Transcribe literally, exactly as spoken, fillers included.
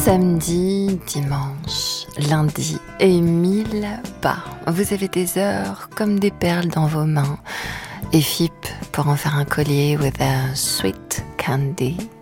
Samedi, dimanche, lundi et mille pas. Vous avez des heures comme des perles dans vos mains. Et F I P pour en faire un collier with a sweet candy.